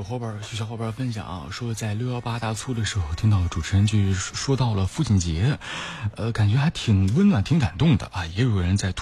小伙伴分享啊，说在618大促的时候，听到主持人就说到了父亲节，感觉还挺温暖、挺感动的啊。也有人在